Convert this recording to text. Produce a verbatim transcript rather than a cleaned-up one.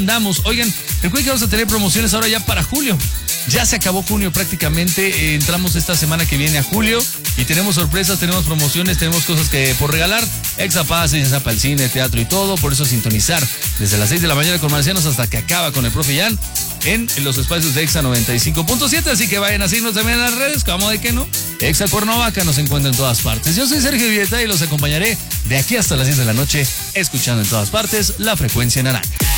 andamos. Oigan, recuerden que vamos a tener promociones ahora ya para julio. Ya se acabó junio prácticamente, eh, entramos esta semana que viene a julio y tenemos sorpresas, tenemos promociones, tenemos cosas que por regalar. Exapase, ya para el cine, teatro y todo, por eso sintonizar desde las seis de la mañana con Marcianos hasta que acaba con el profe Jan en los espacios de Exa noventa y cinco punto siete, así que vayan a seguirnos también en las redes, como de que no, Exa Cuernavaca nos encuentra en todas partes. Yo soy Sergio Vieta y los acompañaré de aquí hasta las diez de la noche, escuchando en todas partes la frecuencia naranja.